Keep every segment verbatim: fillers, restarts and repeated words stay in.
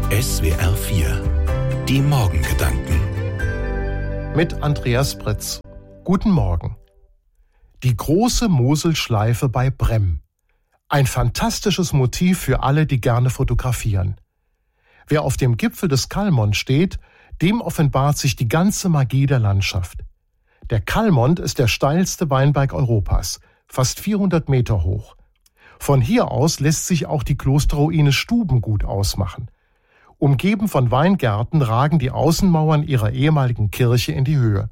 S W R vier. Die Morgengedanken. Mit Andreas Britz. Guten Morgen. Die große Moselschleife bei Brem. Ein fantastisches Motiv für alle, die gerne fotografieren. Wer auf dem Gipfel des Kalmont steht, dem offenbart sich die ganze Magie der Landschaft. Der Kalmont ist der steilste Weinberg Europas, fast vierhundert Meter hoch. Von hier aus lässt sich auch die Klosterruine Stuben gut ausmachen. Umgeben von Weingärten ragen die Außenmauern ihrer ehemaligen Kirche in die Höhe.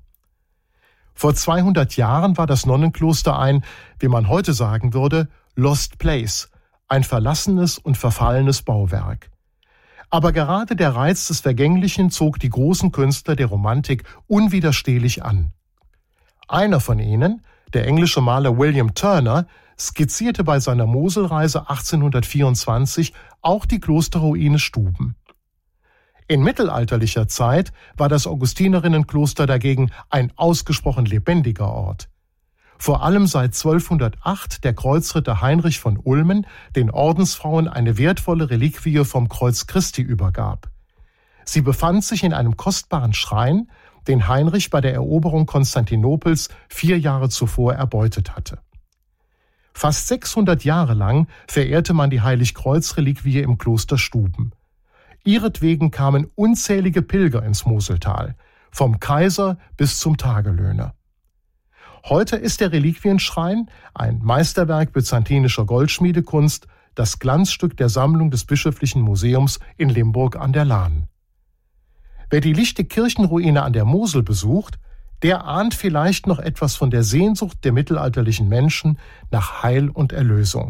Vor zweihundert Jahren war das Nonnenkloster ein, wie man heute sagen würde, Lost Place, ein verlassenes und verfallenes Bauwerk. Aber gerade der Reiz des Vergänglichen zog die großen Künstler der Romantik unwiderstehlich an. Einer von ihnen, der englische Maler William Turner, skizzierte bei seiner Moselreise achtzehnhundertvierundzwanzig auch die Klosterruine Stuben. In mittelalterlicher Zeit war das Augustinerinnenkloster dagegen ein ausgesprochen lebendiger Ort. Vor allem seit zwölfhundertacht der Kreuzritter Heinrich von Ulmen den Ordensfrauen eine wertvolle Reliquie vom Kreuz Christi übergab. Sie befand sich in einem kostbaren Schrein, den Heinrich bei der Eroberung Konstantinopels vier Jahre zuvor erbeutet hatte. Fast sechshundert Jahre lang verehrte man die Heiligkreuz-Reliquie im Kloster Stuben. Ihretwegen kamen unzählige Pilger ins Moseltal, vom Kaiser bis zum Tagelöhner. Heute ist der Reliquienschrein, ein Meisterwerk byzantinischer Goldschmiedekunst, das Glanzstück der Sammlung des Bischöflichen Museums in Limburg an der Lahn. Wer die lichte Kirchenruine an der Mosel besucht, der ahnt vielleicht noch etwas von der Sehnsucht der mittelalterlichen Menschen nach Heil und Erlösung.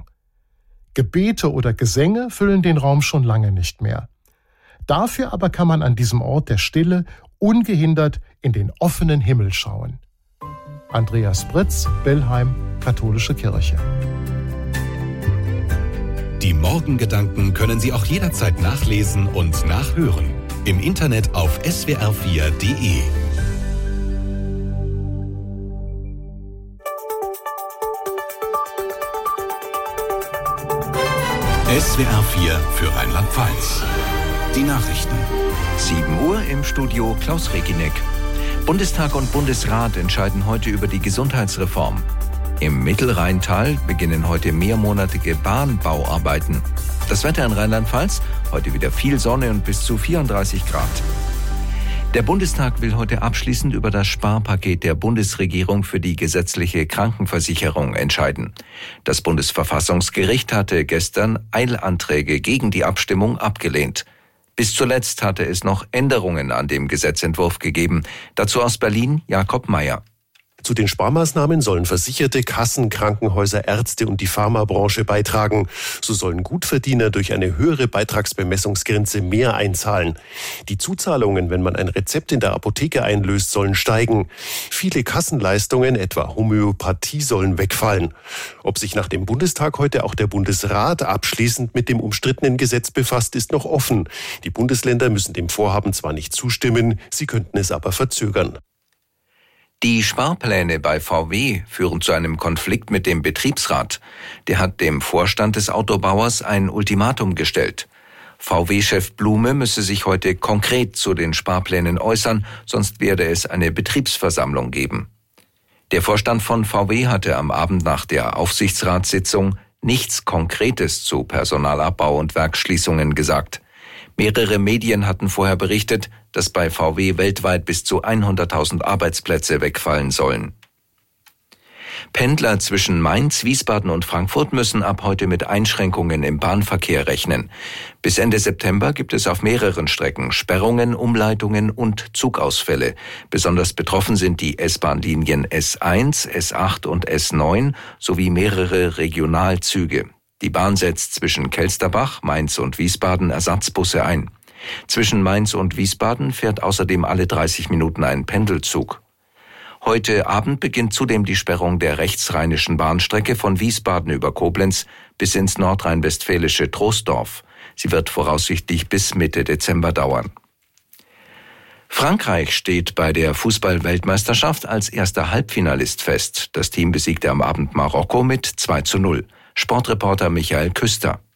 Gebete oder Gesänge füllen den Raum schon lange nicht mehr. Dafür aber kann man an diesem Ort der Stille ungehindert in den offenen Himmel schauen. Andreas Britz, Bellheim, Katholische Kirche. Die Morgengedanken können Sie auch jederzeit nachlesen und nachhören. Im Internet auf S W R vier Punkt de. S W R vier für Rheinland-Pfalz. Die Nachrichten. sieben Uhr im Studio Klaus Reginek. Bundestag und Bundesrat entscheiden heute über die Gesundheitsreform. Im Mittelrheintal beginnen heute mehrmonatige Bahnbauarbeiten. Das Wetter in Rheinland-Pfalz, heute wieder viel Sonne und bis zu vierunddreißig Grad. Der Bundestag will heute abschließend über das Sparpaket der Bundesregierung für die gesetzliche Krankenversicherung entscheiden. Das Bundesverfassungsgericht hatte gestern Eilanträge gegen die Abstimmung abgelehnt. Bis zuletzt hatte es noch Änderungen an dem Gesetzentwurf gegeben. Dazu aus Berlin Jakob Mayer. Zu den Sparmaßnahmen sollen Versicherte, Kassen, Krankenhäuser, Ärzte und die Pharmabranche beitragen. So sollen Gutverdiener durch eine höhere Beitragsbemessungsgrenze mehr einzahlen. Die Zuzahlungen, wenn man ein Rezept in der Apotheke einlöst, sollen steigen. Viele Kassenleistungen, etwa Homöopathie, sollen wegfallen. Ob sich nach dem Bundestag heute auch der Bundesrat abschließend mit dem umstrittenen Gesetz befasst, ist noch offen. Die Bundesländer müssen dem Vorhaben zwar nicht zustimmen, sie könnten es aber verzögern. Die Sparpläne bei V W führen zu einem Konflikt mit dem Betriebsrat. Der hat dem Vorstand des Autobauers ein Ultimatum gestellt. V W-Chef Blume müsse sich heute konkret zu den Sparplänen äußern, sonst werde es eine Betriebsversammlung geben. Der Vorstand von V W hatte am Abend nach der Aufsichtsratssitzung nichts Konkretes zu Personalabbau und Werksschließungen gesagt. Mehrere Medien hatten vorher berichtet, dass bei V W weltweit bis zu hunderttausend Arbeitsplätze wegfallen sollen. Pendler zwischen Mainz, Wiesbaden und Frankfurt müssen ab heute mit Einschränkungen im Bahnverkehr rechnen. Bis Ende September gibt es auf mehreren Strecken Sperrungen, Umleitungen und Zugausfälle. Besonders betroffen sind die S-Bahn-Linien S eins, S acht und S neun sowie mehrere Regionalzüge. Die Bahn setzt zwischen Kelsterbach, Mainz und Wiesbaden Ersatzbusse ein. Zwischen Mainz und Wiesbaden fährt außerdem alle dreißig Minuten ein Pendelzug. Heute Abend beginnt zudem die Sperrung der rechtsrheinischen Bahnstrecke von Wiesbaden über Koblenz bis ins nordrhein-westfälische Troisdorf. Sie wird voraussichtlich bis Mitte Dezember dauern. Frankreich steht bei der Fußball-Weltmeisterschaft als erster Halbfinalist fest. Das Team besiegte am Abend Marokko mit zwei zu null. Sportreporter Michael Küster.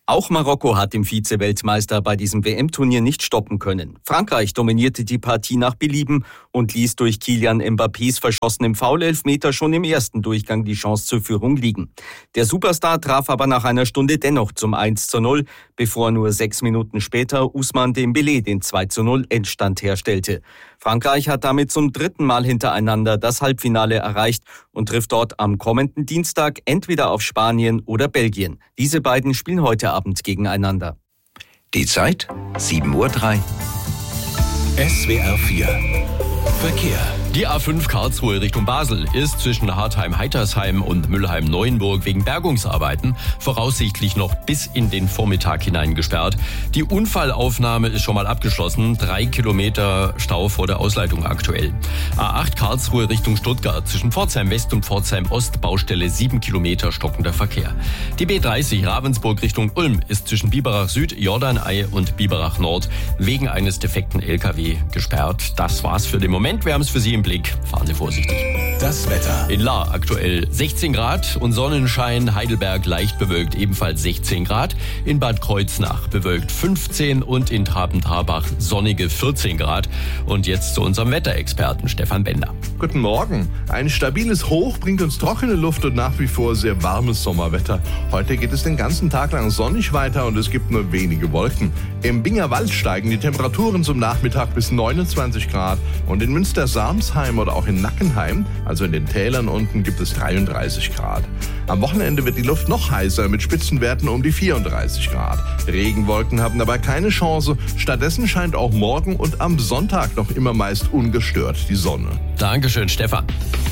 Auch Marokko hat den Vize-Weltmeister bei diesem W M-Turnier nicht stoppen können. Frankreich dominierte die Partie nach Belieben und ließ durch Kylian Mbappés verschossenem Foul-Elfmeter schon im ersten Durchgang die Chance zur Führung liegen. Der Superstar traf aber nach einer Stunde dennoch zum eins zu null, bevor nur sechs Minuten später Ousmane Dembélé den zwei zu null Endstand herstellte. Frankreich hat damit zum dritten Mal hintereinander das Halbfinale erreicht und trifft dort am kommenden Dienstag entweder auf Spanien oder Belgien. Diese beiden spielen heute Abend gegeneinander. Die Zeit sieben Uhr drei. S W R vier Verkehr. Die A fünf Karlsruhe Richtung Basel ist zwischen Hartheim-Heitersheim und Müllheim-Neuenburg wegen Bergungsarbeiten voraussichtlich noch bis in den Vormittag hinein gesperrt. Die Unfallaufnahme ist schon mal abgeschlossen. Drei Kilometer Stau vor der Ausleitung aktuell. A acht Karlsruhe Richtung Stuttgart zwischen Pforzheim West und Pforzheim Ost Baustelle sieben Kilometer stockender Verkehr. Die B dreißig Ravensburg Richtung Ulm ist zwischen Biberach Süd, Jordanei und Biberach Nord wegen eines defekten L K W gesperrt. Das war's für den Moment. Wir haben es für Sie im Blick. Fahren Sie vorsichtig. Das Wetter. In Lahr aktuell sechzehn Grad und Sonnenschein. Heidelberg leicht bewölkt, ebenfalls sechzehn Grad. In Bad Kreuznach bewölkt fünfzehn und in Traben-Trarbach sonnige vierzehn Grad. Und jetzt zu unserem Wetterexperten Stefan Bender. Guten Morgen. Ein stabiles Hoch bringt uns trockene Luft und nach wie vor sehr warmes Sommerwetter. Heute geht es den ganzen Tag lang sonnig weiter und es gibt nur wenige Wolken. Im Bingerwald steigen die Temperaturen zum Nachmittag bis neunundzwanzig Grad und in Münster-Samsheim oder auch in Nackenheim, also in den Tälern unten, gibt es dreiunddreißig Grad. Am Wochenende wird die Luft noch heißer mit Spitzenwerten um die vierunddreißig Grad. Regenwolken haben dabei keine Chance. Stattdessen scheint auch morgen und am Sonntag noch immer meist ungestört die Sonne. Dankeschön, Stefan.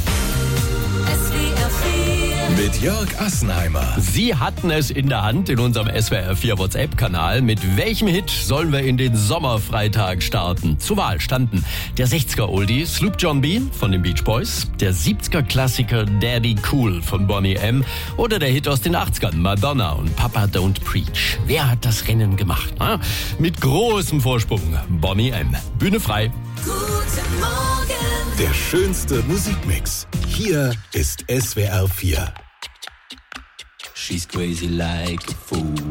Mit Jörg Assenheimer. Sie hatten es in der Hand in unserem S W R vier WhatsApp-Kanal. Mit welchem Hit sollen wir in den Sommerfreitag starten? Zur Wahl standen der sechziger-Oldie Sloop John B. von den Beach Boys, der siebziger-Klassiker Daddy Cool von Boney M. oder der Hit aus den achtzigern Madonna und Papa Don't Preach. Wer hat das Rennen gemacht? Na? Mit großem Vorsprung Boney M. Bühne frei. Guten Morgen. Der schönste Musikmix. Hier ist S W R vier. She's crazy like a fool.